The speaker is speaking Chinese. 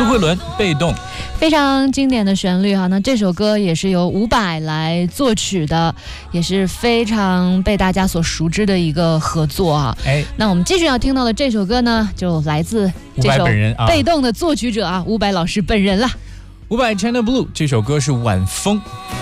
苏慧伦被动， 非常经典的旋律哈。那这首歌也是由伍佰来作曲的，也是非常被大家所熟知的一个合作啊。那我们继续要听到的这首歌呢，就来自这首被动的作曲者啊，伍佰老师本人啦。 伍佰 China Blue 这首歌是晚风。